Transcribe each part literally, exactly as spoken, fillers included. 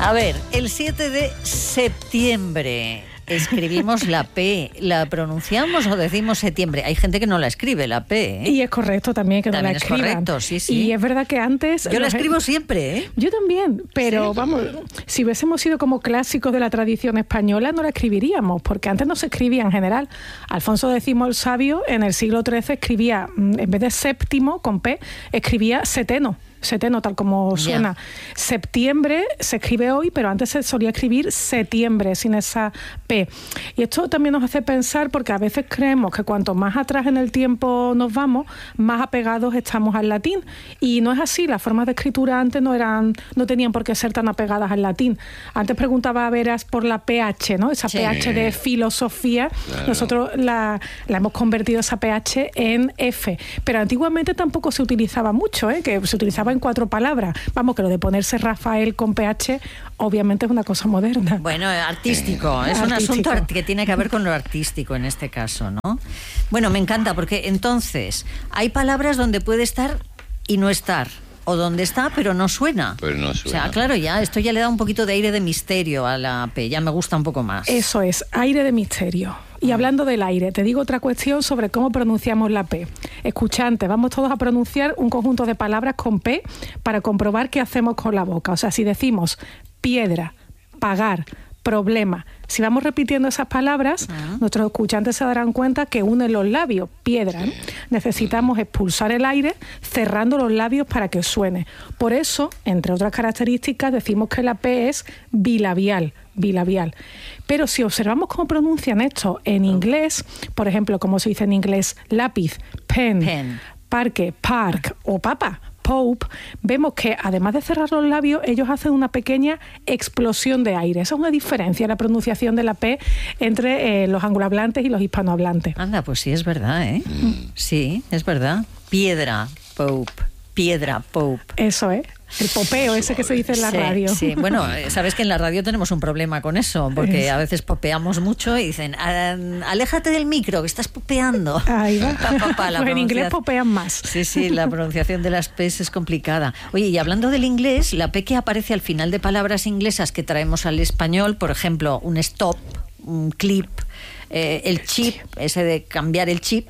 A ver, el siete de septiembre escribimos la P. ¿La pronunciamos o decimos septiembre? Hay gente que no la escribe, la P, ¿eh? Y es correcto también que también no la es escriban. correcto, sí, sí. Y es verdad que antes... Yo la escribo siempre, ¿eh? Yo también, pero ¿Sí? vamos, si hubiésemos sido como clásicos de la tradición española, no la escribiríamos, porque antes no se escribía en general. Alfonso X el Sabio, en el siglo trece, escribía, en vez de séptimo, con P, escribía seteno. Seteno, tal como suena. Yeah. Septiembre se escribe hoy, pero antes se solía escribir setiembre, sin esa P. Y esto también nos hace pensar, porque a veces creemos que cuanto más atrás en el tiempo nos vamos, más apegados estamos al latín. Y no es así, las formas de escritura antes no eran, no tenían por qué ser tan apegadas al latín. Antes preguntaba a Veras por la P H, ¿no? Esa sí. P H de filosofía. Claro. Nosotros la, la hemos convertido esa P H en F. Pero antiguamente tampoco se utilizaba mucho, ¿eh? Que se utilizaba en cuatro palabras. Vamos, que lo de ponerse Rafael con P H obviamente es una cosa moderna. Bueno, artístico, es artístico. Un asunto art- que tiene que ver con lo artístico en este caso, ¿no? Bueno, me encanta porque entonces hay palabras donde puede estar y no estar, o donde está pero no suena. Pero no suena. O sea, claro, ya esto ya le da un poquito de aire de misterio a la P, ya me gusta un poco más. Eso es, aire de misterio. Y hablando del aire, te digo otra cuestión sobre cómo pronunciamos la P. Escuchantes, vamos todos a pronunciar un conjunto de palabras con P para comprobar qué hacemos con la boca. O sea, si decimos piedra, pagar, problema, si vamos repitiendo esas palabras, uh-huh. nuestros escuchantes se darán cuenta que unen los labios, piedra, ¿no? Necesitamos expulsar el aire cerrando los labios para que suene. Por eso, entre otras características, decimos que la P es bilabial, bilabial. Pero si observamos cómo pronuncian esto en inglés, por ejemplo, como se dice en inglés lápiz, pen, pen. parque, park o papa, Pope, vemos que además de cerrar los labios, ellos hacen una pequeña explosión de aire. Esa es una diferencia en la pronunciación de la P entre eh, los anglohablantes y los hispanohablantes. Anda, pues sí, es verdad, ¿eh? Mm. Sí, es verdad. Piedra, Pope. Piedra, Pope. Eso es. El popeo ese que se dice en la sí, radio. Sí, bueno, sabes que en la radio tenemos un problema con eso, porque a veces popeamos mucho y dicen, aléjate del micro, que estás popeando. Ahí va. Pa, pa, pa, pues en inglés popean más. Sí, sí, la pronunciación de las P's es complicada. Oye, y hablando del inglés, la P que aparece al final de palabras inglesas que traemos al español, por ejemplo, un stop, un clip, eh, el chip, ese de cambiar el chip,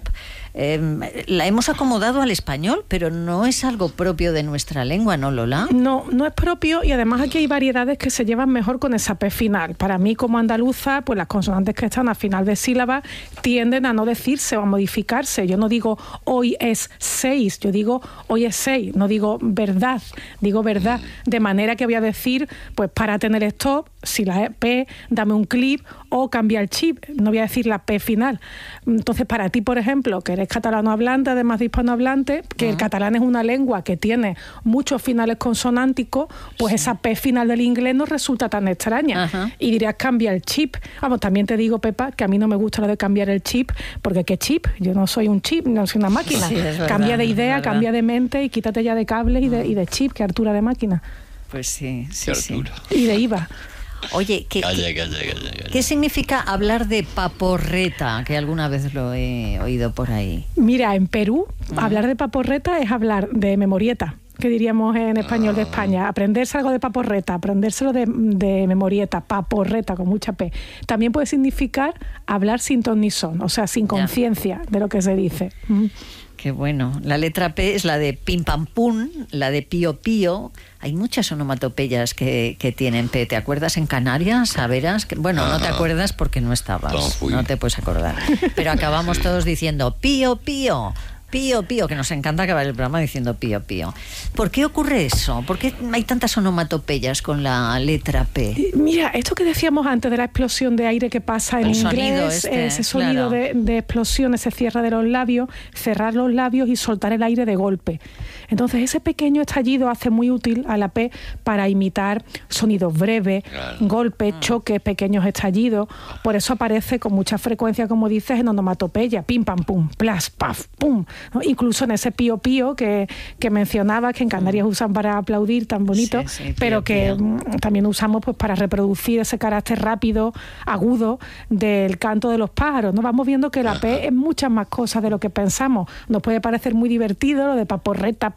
Eh, la hemos acomodado al español, pero no es algo propio de nuestra lengua, ¿no, Lola? No, no es propio, y además aquí hay variedades que se llevan mejor con esa P final. Para mí, como andaluza, pues las consonantes que están al final de sílabas tienden a no decirse o a modificarse. Yo no digo hoy es seis, yo digo hoy es seis, no digo verdad, digo verdad. De manera que voy a decir, pues para tener stop, si la P, dame un clip o cambia el chip. No voy a decir la P final. Entonces, para ti, por ejemplo, que eres catalano hablante, además de hispanohablante, que uh-huh. el catalán es una lengua que tiene muchos finales consonánticos, pues sí. esa P final del inglés no resulta tan extraña. Uh-huh. Y dirías, cambia el chip. Vamos, también te digo, Pepa, que a mí no me gusta lo de cambiar el chip, porque ¿qué chip? Yo no soy un chip, no soy una máquina. Sí, verdad, cambia de idea, cambia de mente y quítate ya de cables uh-huh. y, de, y de chip, que altura de máquina. Pues sí, sí, sí. Y de I V A. Oye, ¿qué, calla, ¿qué, calla, calla, calla. ¿qué significa hablar de paporreta? Que alguna vez lo he oído por ahí. Mira, en Perú, uh-huh. hablar de paporreta es hablar de memorieta, que diríamos en español de España. Aprenderse algo de paporreta, aprendérselo de, de memorieta, paporreta, con mucha P. También puede significar hablar sin ton ni son, o sea, sin conciencia de lo que se dice. Uh-huh. Qué bueno. La letra P es la de pim pam pum, la de pío pío. Hay muchas onomatopeyas que, que tienen P. ¿Te acuerdas en Canarias? A veras, que, bueno, no te acuerdas porque no estabas. No te puedes acordar. Pero acabamos todos diciendo pío pío. Pío, pío, que nos encanta acabar el programa diciendo pío, pío. ¿Por qué ocurre eso? ¿Por qué hay tantas onomatopeyas con la letra P? Mira, esto que decíamos antes de la explosión de aire que pasa en el inglés, sonido este, ese sonido claro. de, de explosión, ese cierre de los labios, cerrar los labios y soltar el aire de golpe. Entonces, ese pequeño estallido hace muy útil a la P para imitar sonidos breves, claro. golpes, mm. choques, pequeños estallidos. Por eso aparece con mucha frecuencia, como dices, en onomatopeya, pim, pam, pum, plas, paf, pum. ¿No? Incluso en ese pío pío que, que mencionabas, que en Canarias usan para aplaudir, tan bonito, sí, sí, pero pío, que pío. también usamos pues para reproducir ese carácter rápido, agudo del canto de los pájaros, ¿no? Vamos viendo que la P es muchas más cosas de lo que pensamos. Nos puede parecer muy divertido lo de paporreta,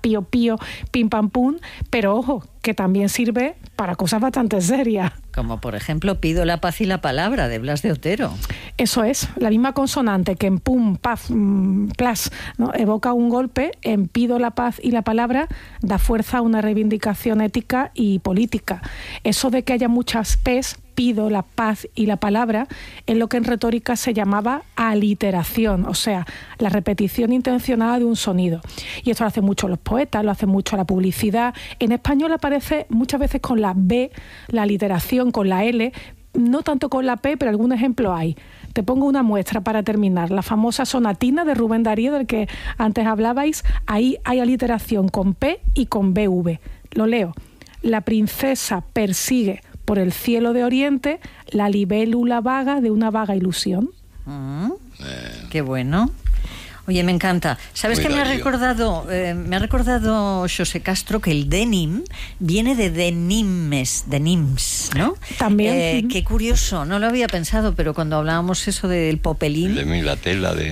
pío pío, pim pam pum, pero ojo, que también sirve para cosas bastante serias. Como por ejemplo, pido la paz y la palabra, de Blas de Otero. Eso es, la misma consonante que en pum, paz, mm, plas, ¿no?, evoca un golpe, en pido la paz y la palabra da fuerza a una reivindicación ética y política. Eso de que haya muchas P's, pido la paz y la palabra, es lo que en retórica se llamaba aliteración, o sea, la repetición intencionada de un sonido. Y esto lo hacen mucho los poetas, lo hacen mucho la publicidad. En español aparece muchas veces con la B, la aliteración con la L, no tanto con la P, pero algún ejemplo hay. Te pongo una muestra para terminar. La famosa sonatina de Rubén Darío, del que antes hablabais, ahí hay aliteración con P y con B V. Lo leo. La princesa persigue por el cielo de oriente la libélula vaga de una vaga ilusión. Mm, eh. Qué bueno. Oye, me encanta. ¿Sabes qué me ha recordado? Eh, me ha recordado Xosé Castro que el denim viene de denimes, denims, ¿no? También. Eh, uh-huh. Qué curioso, no lo había pensado, pero cuando hablábamos eso del popelín... De la tela de...